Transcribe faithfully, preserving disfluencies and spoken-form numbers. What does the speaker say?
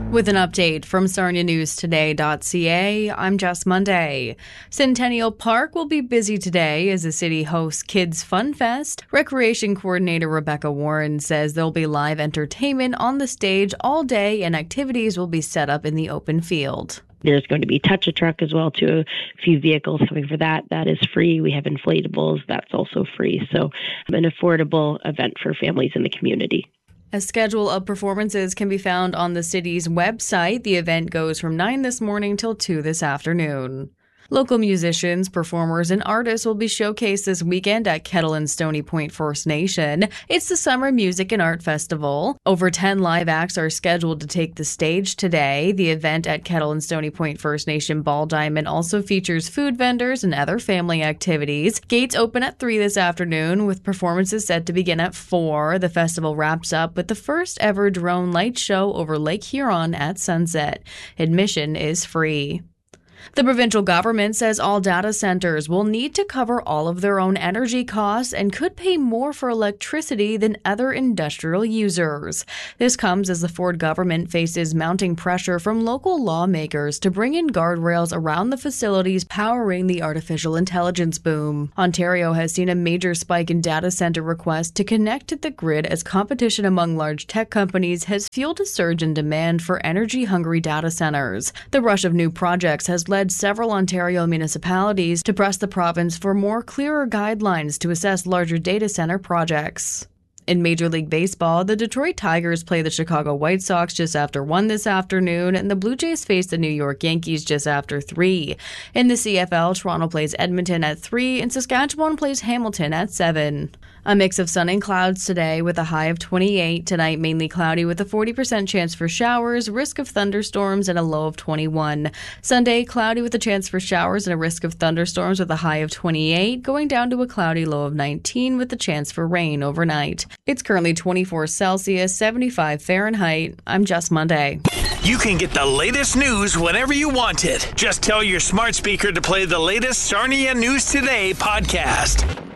With an update from Sarnia News Today dot c a, I'm Jess Monday. Centennial Park will be busy today as the city hosts Kids Fun Fest. Recreation Coordinator Rebecca Warren says there'll be live entertainment on the stage all day and activities will be set up in the open field. There's going to be Touch-A-Truck as well, too. A few vehicles coming for that. That is free. We have inflatables. That's also free. So an affordable event for families in the community. A schedule of performances can be found on the city's website. The event goes from nine this morning till two this afternoon. Local musicians, performers, and artists will be showcased this weekend at Kettle and Stony Point First Nation. It's the Summer Music and Art Festival. Over ten live acts are scheduled to take the stage today. The event at Kettle and Stony Point First Nation Ball Diamond also features food vendors and other family activities. Gates open at three this afternoon, with performances set to begin at four. The festival wraps up with the first ever drone light show over Lake Huron at sunset. Admission is free. The provincial government says all data centers will need to cover all of their own energy costs and could pay more for electricity than other industrial users. This comes as the Ford government faces mounting pressure from local lawmakers to bring in guardrails around the facilities powering the artificial intelligence boom. Ontario has seen a major spike in data center requests to connect to the grid as competition among large tech companies has fueled a surge in demand for energy-hungry data centers. The rush of new projects has led several Ontario municipalities to press the province for more clearer guidelines to assess larger data center projects. In Major League Baseball, the Detroit Tigers play the Chicago White Sox just after one this afternoon, and the Blue Jays face the New York Yankees just after three. In the C F L, Toronto plays Edmonton at three, and Saskatchewan plays Hamilton at seven. A mix of sun and clouds today with a high of twenty-eight. Tonight, mainly cloudy with a forty percent chance for showers, risk of thunderstorms, and a low of twenty-one. Sunday, cloudy with a chance for showers and a risk of thunderstorms with a high of twenty-eight, going down to a cloudy low of nineteen with a chance for rain overnight. It's currently twenty-four Celsius, seventy-five Fahrenheit. I'm Jess Monday. You can get the latest news whenever you want it. Just tell your smart speaker to play the latest Sarnia News Today podcast.